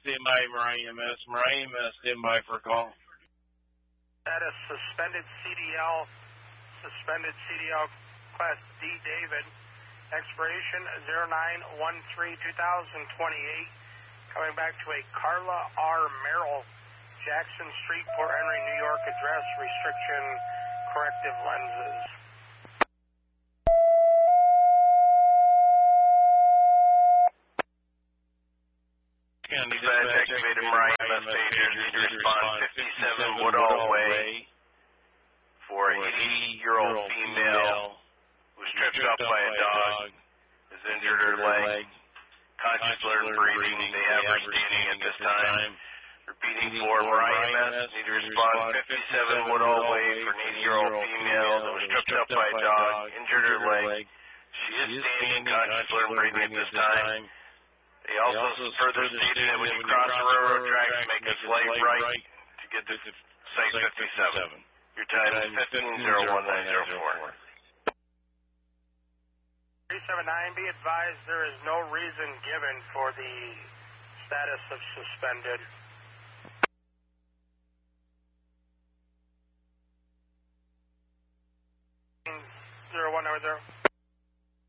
stand by, Mariah EMS. Mariah EMS, stand by for a call. Status suspended CDL Class D David, expiration 09/13/2028, coming back to a Carla R. Merrill, Jackson Street, Port Henry, New York, address, restriction, corrective lenses. Dispatch activated Mariah EMS pagers need to respond 57 Woodall Way for an 80-year-old female who's tripped up by a dog, has injured her leg, conscious learned breathing, they have her standing at this time. Repeating for Mariah EMS, need to respond 57 Woodall Way for an 80-year-old female that was tripped up by a dog, injured her leg. She is standing, conscious learned breathing at this time. They also further stated that when you cross the railroad tracks, make a slight right to get to Site 57. Your time is 15:01:904. 379, be advised there is no reason given for the status of suspended. 0100.